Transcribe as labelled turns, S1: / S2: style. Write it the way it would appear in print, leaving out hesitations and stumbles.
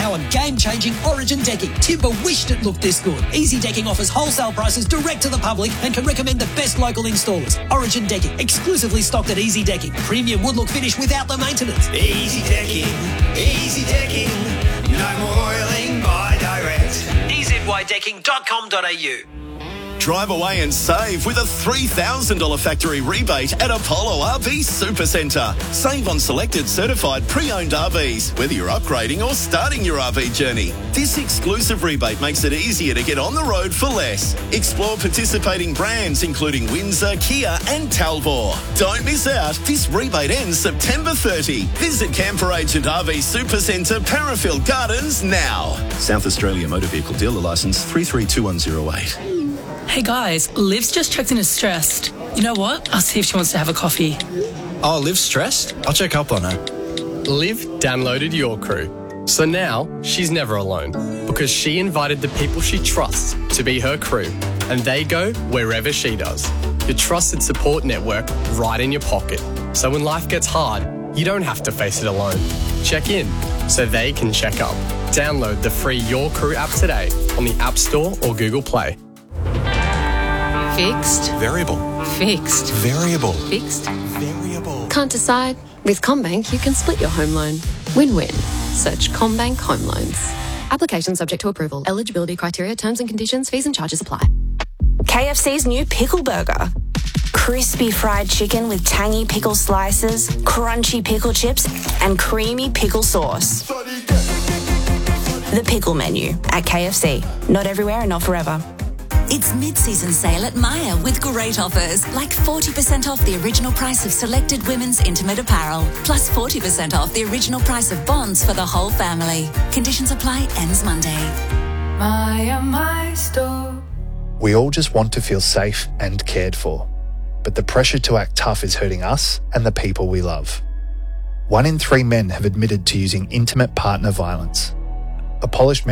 S1: powered, game-changing Origin decking. Timber wished it looked this good. Easy Decking offers wholesale prices direct to the public and can recommend the best local installers. Origin Decking, exclusively stocked at Easy Decking. Premium wood look finish without the maintenance.
S2: Easy Decking, no more oiling by direct.
S1: EZYDecking.com.au.
S3: Drive away and save with a $3,000 factory rebate at Apollo RV Supercentre. Save on selected certified pre-owned RVs, whether you're upgrading or starting your RV journey. This exclusive rebate makes it easier to get on the road for less. Explore participating brands including Windsor, Kia and Talbot. Don't miss out. This rebate ends September 30. Visit Camper Agent RV Supercentre, Parafield Gardens now. South Australia Motor Vehicle Dealer Licence 332108.
S4: Hey guys, Liv's just checked in as stressed. You know what? I'll see if she wants to have a coffee.
S5: Oh, Liv's stressed? I'll check up on her.
S6: Liv downloaded Your Crew. So now she's never alone because she invited the people she trusts to be her crew and they go wherever she does. Your trusted support network right in your pocket. So when life gets hard, you don't have to face it alone. Check in so they can check up. Download the free Your Crew app today on the App Store or Google Play.
S7: Fixed.
S8: Variable.
S7: Fixed.
S8: Variable.
S7: Fixed.
S8: Variable.
S7: Can't decide? With CommBank, you can split your home loan. Win-win. Search CommBank Home Loans. Application subject to approval. Eligibility criteria, terms and conditions, fees and charges apply.
S9: KFC's new Pickle Burger. Crispy fried chicken with tangy pickle slices, crunchy pickle chips, and creamy pickle sauce. The Pickle Menu at KFC. Not everywhere and not forever.
S10: It's mid-season sale at Myer with great offers, like 40% off the original price of selected women's intimate apparel, plus 40% off the original price of bonds for the whole family. Conditions apply, ends Monday.
S11: Myer, my store.
S12: We all just want to feel safe and cared for, but the pressure to act tough is hurting us and the people we love. 1 in 3 men have admitted to using intimate partner violence. A polished